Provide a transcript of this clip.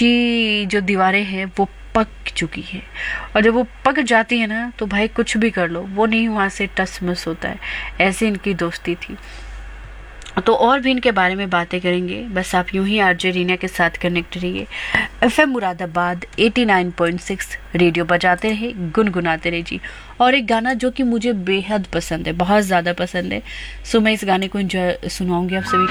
कच्ची जो दीवारें हैं वो पक चुकी है, और जब वो पक जाती है ना तो भाई कुछ भी कर लो वो नहीं वहाँ से टस मस होता है। ऐसी इनकी दोस्ती थी। तो और भी इनके बारे में बातें करेंगे, बस आप यूं ही आरजे रीना के साथ कनेक्ट रहिए। एफएम मुरादाबाद 89.6 रेडियो बजाते रहे, गुनगुनाते रहे जी। और एक गाना जो कि मुझे बेहद पसंद है, बहुत ज़्यादा पसंद है, सो मैं इस गाने को सुनाऊंगी आप सभी